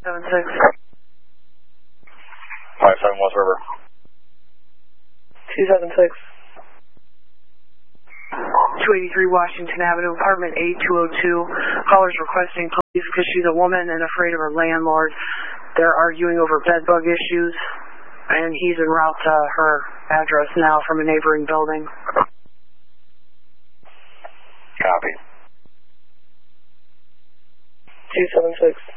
276. 57 West River. 276. 283 Washington Avenue, apartment A202. Caller's requesting police because she's a woman and afraid of her landlord. They're arguing over bed bug issues, and he's en route to her address now from a neighboring building. Copy. 276.